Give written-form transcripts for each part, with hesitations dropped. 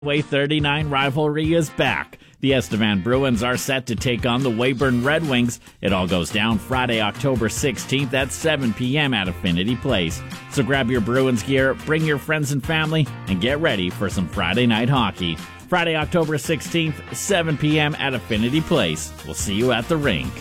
Way 39 rivalry is back. The Estevan Bruins are set to take on the Weyburn Red Wings. It all goes down Friday, October 16th at 7 p.m. at Affinity Place. So grab your Bruins gear, bring your friends and family, and get ready for some Friday night hockey. Friday, October 16th, 7 p.m. at Affinity Place. We'll see you at the rink.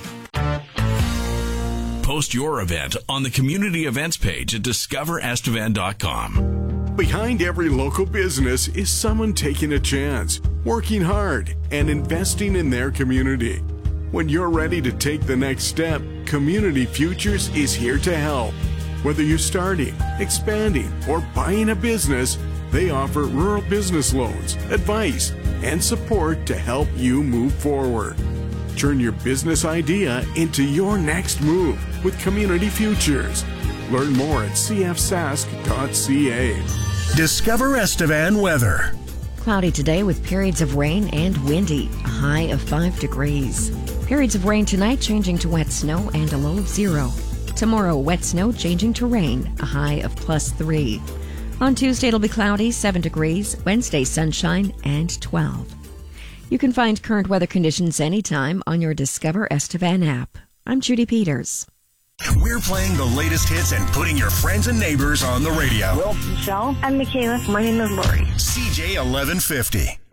Post your event on the community events page at discoverestevan.com. Behind every local business is someone taking a chance, working hard, and investing in their community. When you're ready to take the next step, Community Futures is here to help. Whether you're starting, expanding, or buying a business, they offer rural business loans, advice, and support to help you move forward. Turn your business idea into your next move with Community Futures. Learn more at cfsask.ca. Discover Estevan weather. Cloudy today with periods of rain and windy, a high of 5 degrees. Periods of rain tonight changing to wet snow and a low of 0. Tomorrow, wet snow changing to rain, a high of +3. On Tuesday, it'll be cloudy, 7 degrees. Wednesday, sunshine, and 12. You can find current weather conditions anytime on your Discover Estevan app. I'm Judy Peters. We're playing the latest hits and putting your friends and neighbors on the radio. Well, Michelle. I'm Michaela. My name is Lori. CJ 1150.